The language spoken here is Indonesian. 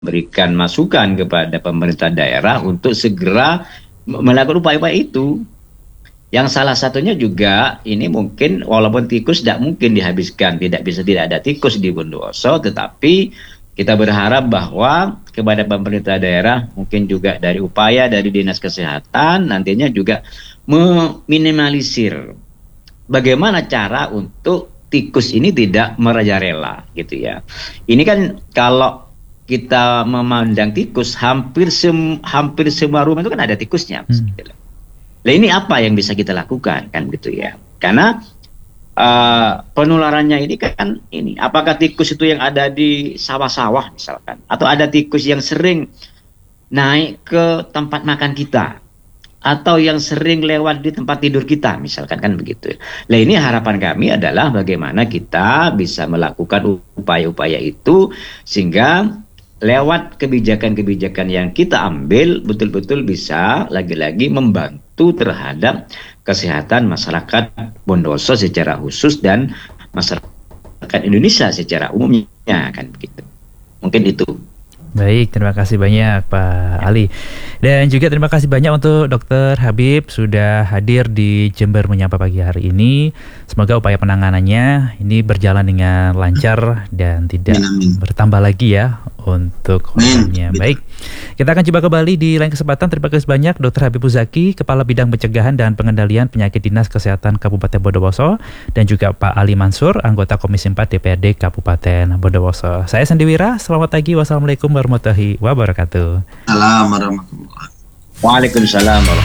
berikan masukan kepada pemerintah daerah untuk segera melakukan upaya-upaya itu. Yang salah satunya juga ini mungkin walaupun tikus tidak mungkin dihabiskan, tidak ada tikus di Bondowoso, tetapi kita berharap bahwa kepada pemerintah daerah mungkin juga dari upaya dari Dinas Kesehatan nantinya juga meminimalisir bagaimana cara untuk tikus ini tidak merajalela gitu ya. Ini kan kalau kita memandang tikus hampir semua rumah itu kan ada tikusnya. Nah ini apa yang bisa kita lakukan kan gitu ya? Karena penularannya ini kan ini, apakah tikus itu yang ada di sawah-sawah misalkan, atau ada tikus yang sering naik ke tempat makan kita, atau yang sering lewat di tempat tidur kita misalkan kan begitu. Nah ini harapan kami adalah bagaimana kita bisa melakukan upaya-upaya itu sehingga lewat kebijakan-kebijakan yang kita ambil betul-betul bisa lagi-lagi membantu terhadap kesehatan masyarakat Bondowoso secara khusus dan masyarakat Indonesia secara umumnya kan begitu. Mungkin itu. Baik, terima kasih banyak Pak Ali. Dan juga terima kasih banyak untuk Dr. Habib sudah hadir di Jember Menyapa pagi hari ini. Semoga upaya penanganannya ini berjalan dengan lancar dan tidak bertambah lagi ya untuk korbannya. Baik, kita akan coba kembali di lain kesempatan. Terima kasih banyak Dr. Habib Uzaki, Kepala Bidang Pencegahan dan Pengendalian Penyakit Dinas Kesehatan Kabupaten Bondowoso, dan juga Pak Ali Mansur, anggota Komisi 4 DPRD Kabupaten Bondowoso. Saya Sandi Wira, selamat pagi. Wassalamualaikum warahmatullahi wabarakatuh. Assalamualaikum warahmatullahi wabarakatuh. Waalaikumsalam.